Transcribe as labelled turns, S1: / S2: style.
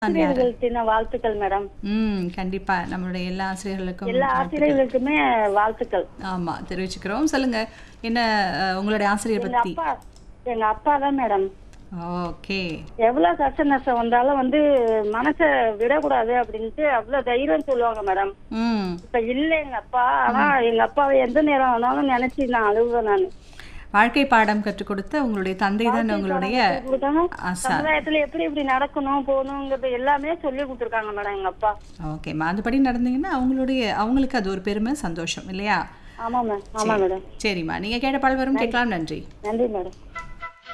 S1: யாரு?
S2: ஆசிரியர்கள் தின வாழ்த்துக்கள் மேடம்.
S1: கண்டிப்பா. நம்மளுடைய எல்லா ஆசிரியர்களுக்கும்
S2: எல்லா
S1: வாழ்த்துக்கள்.
S2: ஆசிரியர்களுக்குமே வாழ்த்துக்கள்.
S1: ஆமா, தெரிவிச்சுக்கிறோம். சொல்லுங்க. என்ன உங்களுடைய ஆசிரியர்
S2: எங்க
S1: பத்தி?
S2: அப்பா எங்க அப்பா தான் மேடம்.
S1: ஓகே.
S2: எவ்வளவு கஷ்ட நஷ்டம் வந்தாலும் மனச விடக்கூடாது அப்படின்ட்டு அவ்வளவு தைரியம் சொல்லுவாங்க மேடம்.
S1: ம்.
S2: இப்ப இல்ல எங்க அப்பா. ஆனா எங்க அப்பாவை எந்த நேரம் ஆனாலும் நினைச்சு நான் அழுவேன் நானு.
S1: வாழ்க்கை பாடம் கற்றுக் கொடுத்த உங்களுடைய தந்தை தான்
S2: வாழ்க்கை
S1: உங்களுடைய
S2: பாடம் கத்துக் கொடுத்தாங்க.
S1: ஆசா.
S2: சமுதாயத்துல எப்படி இப்படி நடக்கணும் போகணுங்கிறது எல்லாமே சொல்லி கொடுத்துருக்காங்க மேடம் எங்க அப்பா.
S1: ஓகேம்மா. அதுபடி நடந்தீங்கன்னா அவங்களுக்கு அது ஒரு பெருமை, சந்தோஷம் இல்லையா?
S2: ஆமா மேம். ஆமா மேடம்.
S1: சரிம்மா. நீங்க கேட்ட பாடல் வரும்,
S2: நன்றி.
S1: கேட்கலாம். நன்றி.
S2: நன்றி மேடம்.